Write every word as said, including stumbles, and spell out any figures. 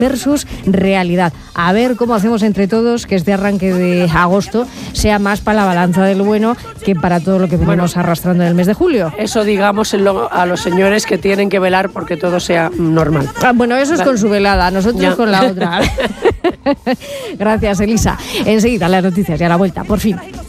versus realidad. A ver cómo hacemos entre todos que este arranque de agosto sea más para la balanza del bueno que para todo lo que venimos bueno, arrastrando en el mes de julio. Eso digamos a los señores que tienen que velar porque todo sea normal. Ah, bueno, eso es ¿vale? Con su velada, nosotros ya. Con la otra. Gracias, Elisa. Enseguida las noticias y a la vuelta, por fin.